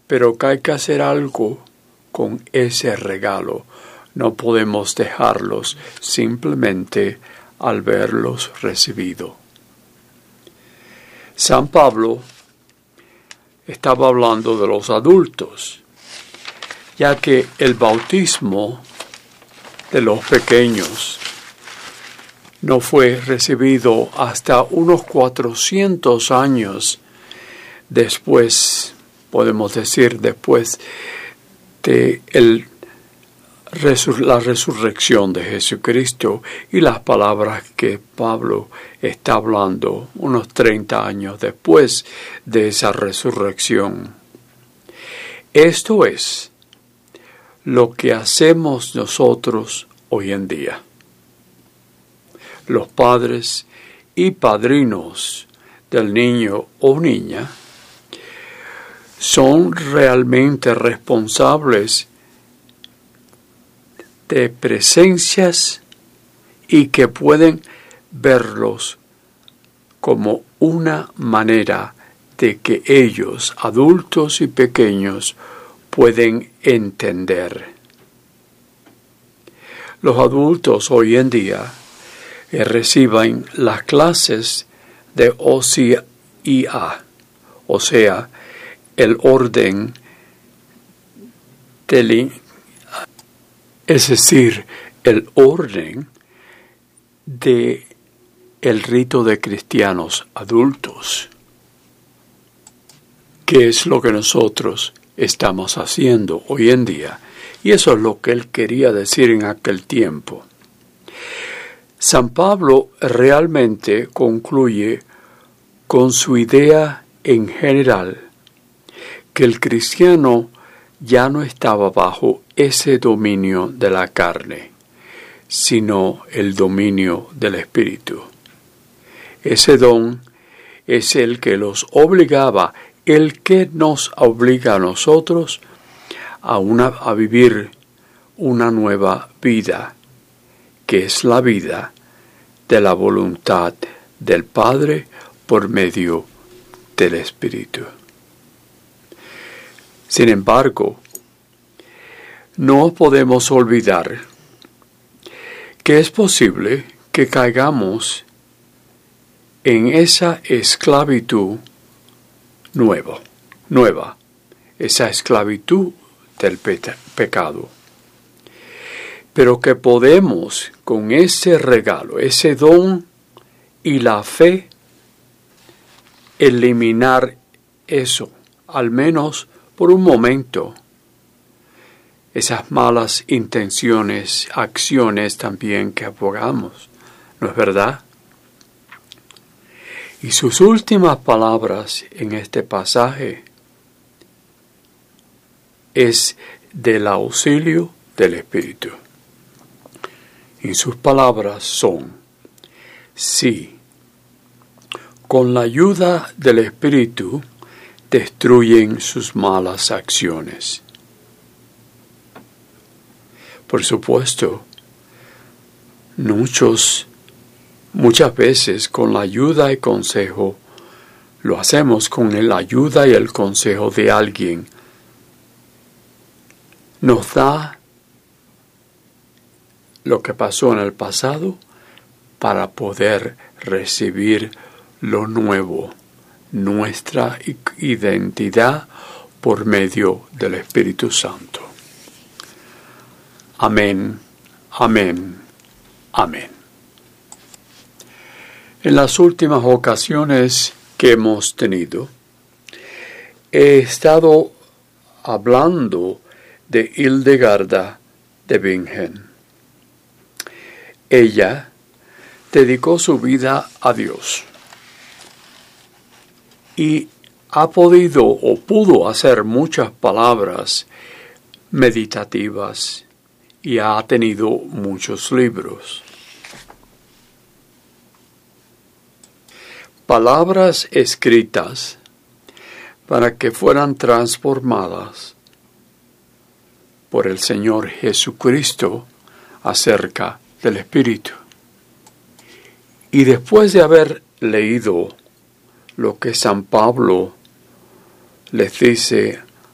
pero que hay que hacer algo con ese regalo. No podemos dejarlos simplemente al verlos recibido. San Pablo estaba hablando de los adultos, ya que el bautismo de los pequeños no fue recibido hasta unos 400 años después, podemos decir, después de la resurrección de Jesucristo y las palabras que Pablo está hablando unos 30 años después de esa resurrección. Esto es lo que hacemos nosotros hoy en día. Los padres y padrinos del niño o niña son realmente responsables de presencias y que pueden verlos como una manera de que ellos, adultos y pequeños, pueden entender. Los adultos hoy en día reciben las clases de OCIA, o sea, el orden es decir, el orden de el rito de cristianos adultos, que es lo que nosotros estamos haciendo hoy en día, y eso es lo que él quería decir en aquel tiempo. San Pablo realmente concluye con su idea en general que el cristiano ya no estaba bajo ese dominio de la carne, sino el dominio del Espíritu. Ese don es el que los obligaba, el que nos obliga a nosotros a vivir una nueva vida, que es la vida de la voluntad del Padre por medio del Espíritu. Sin embargo, no podemos olvidar que es posible que caigamos en esa esclavitud nueva, esa esclavitud del pecado. Pero que podemos, con ese regalo, ese don y la fe, eliminar eso, al menos por un momento, esas malas intenciones, acciones también que abogamos, ¿no es verdad? Y sus últimas palabras en este pasaje es del auxilio del Espíritu. Y sus palabras son: sí, con la ayuda del Espíritu destruyen sus malas acciones. Por supuesto, muchas veces con la ayuda y consejo, lo hacemos con la ayuda y el consejo de alguien. Nos da lo que pasó en el pasado para poder recibir lo nuevo, nuestra identidad por medio del Espíritu Santo. Amén, amén, amén. En las últimas ocasiones que hemos tenido, he estado hablando de Hildegarda de Bingen. Ella dedicó su vida a Dios y ha podido o pudo hacer muchas palabras meditativas y ha tenido muchos libros. Palabras escritas para que fueran transformadas por el Señor Jesucristo acerca del Espíritu. Y después de haber leído lo que San Pablo les dice